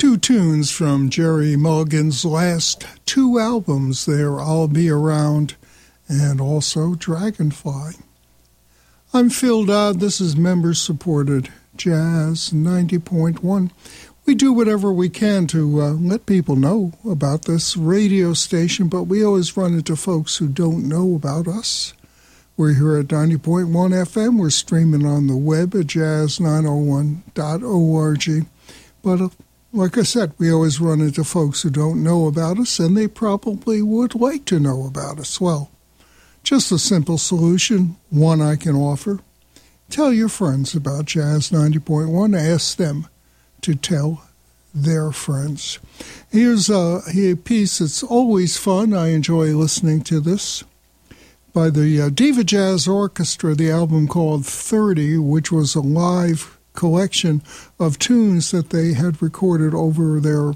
Two tunes from Gerry Mulligan's last two albums there, I'll Be Around and also Dragonfly. I'm Phil Dodd. This is member-supported Jazz 90.1. We do whatever we can to let people know about this radio station, but we always run into folks who don't know about us. We're here at 90.1 FM. We're streaming on the web at jazz901.org. But like I said, we always run into folks who don't know about us, and they probably would like to know about us. Well, just a simple solution, one I can offer. Tell your friends about Jazz 90.1. Ask them to tell their friends. Here's a piece that's always fun. I enjoy listening to this. By the Diva Jazz Orchestra, the album called 30, which was a live collection of tunes that they had recorded over their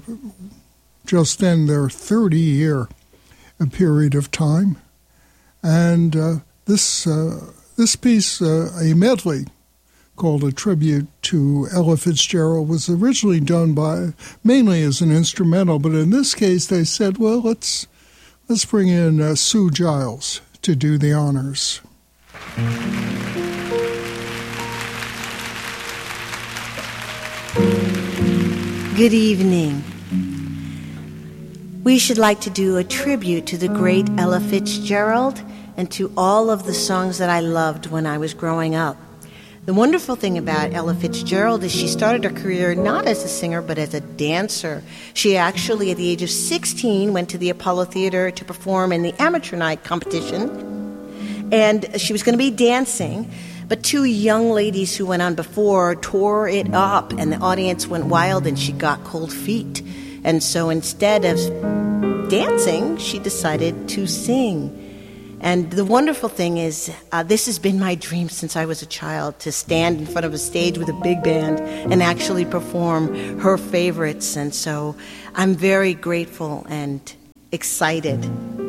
30-year period of time. And this piece, a medley called A Tribute to Ella Fitzgerald, was originally done mainly as an instrumental, but in this case they said, well, let's bring in Sue Giles to do the honors. Good evening. We should like to do a tribute to the great Ella Fitzgerald and to all of the songs that I loved when I was growing up. The wonderful thing about Ella Fitzgerald is she started her career not as a singer but as a dancer. She actually, at the age of 16, went to the Apollo Theater to perform in the amateur night competition. And she was going to be dancing, but two young ladies who went on before tore it up, and the audience went wild, and she got cold feet. And so instead of dancing, she decided to sing. And the wonderful thing is, this has been my dream since I was a child, to stand in front of a stage with a big band and actually perform her favorites. And so I'm very grateful and excited